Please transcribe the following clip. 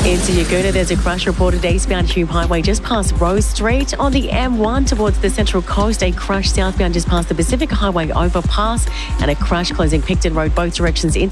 Into Yagoona, there's a crash reported eastbound Hume Highway just past Rose Street. On the M1 towards the Central Coast, a crash southbound just past the Pacific Highway overpass and a crash closing Picton Road both directions into